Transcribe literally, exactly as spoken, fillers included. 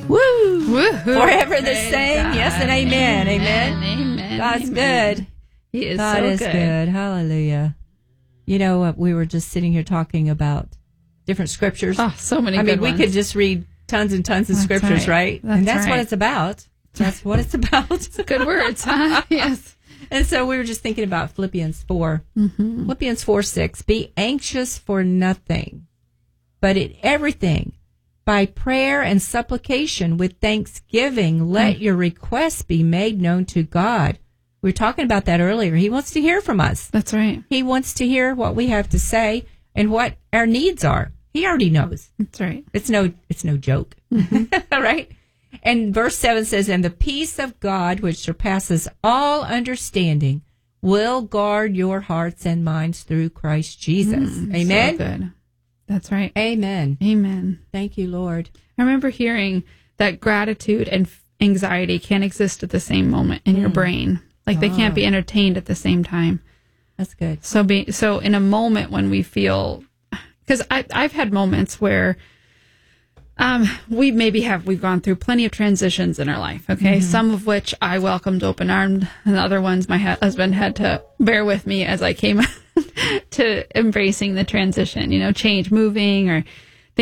Woo! Woo-hoo. Forever the Praise same. God. Yes and amen. Amen. Amen. Amen. God's Amen. good. He is God so is good. good. Hallelujah. You know, uh, we were just sitting here talking about different scriptures. Oh, so many I good mean, we ones. could just read tons and tons of That's scriptures, right? right. That's and that's what right. it's about. That's what it's about. Good words, huh? Yes. And so we were just thinking about Philippians four. Mm-hmm. Philippians four six. Be anxious for nothing, but in everything, by prayer and supplication with thanksgiving, let Mm. your requests be made known to God. We were talking about that earlier. He wants to hear from us. That's right. He wants to hear what we have to say and what our needs are. He already knows. That's right. It's no, it's no joke. All right. And verse seven says, and the peace of God, which surpasses all understanding, will guard your hearts and minds through Christ Jesus. Mm, Amen. So good. That's right. Amen. Amen. Thank you, Lord. I remember hearing that gratitude and f- anxiety can't exist at the same moment in your Mm. brain. Like they can't Oh. be entertained at the same time. That's good. So be so in a moment when we feel, because I I've had moments where um we maybe have we've gone through plenty of transitions in our life. Okay, Mm-hmm. some of which I welcomed open armed, and other ones my ha- husband had to bear with me as I came to embracing the transition. You know, change, moving, or